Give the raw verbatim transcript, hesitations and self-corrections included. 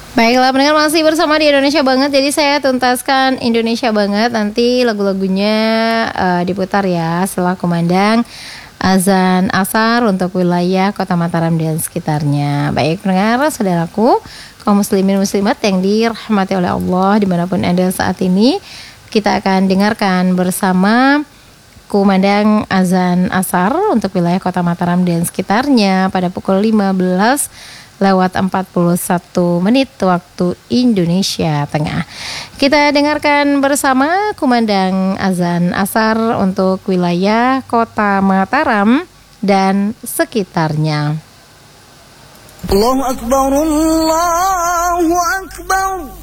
Baiklah pendengar, masih bersama di Indonesia Banget. Jadi saya tuntaskan Indonesia Banget. Nanti lagu-lagunya uh, diputar ya setelah kumandang azan asar untuk wilayah Kota Mataram dan sekitarnya. Baik pendengar, saudaraku, kaum muslimin muslimat yang dirahmati oleh Allah dimanapun Anda saat ini, kita akan dengarkan bersama kumandang azan asar untuk wilayah Kota Mataram dan sekitarnya pada pukul lima belas lewat empat puluh satu menit waktu Indonesia Tengah. Kita dengarkan bersama kumandang azan asar untuk wilayah Kota Mataram dan sekitarnya. Allahu Akbar, Allahu Akbar.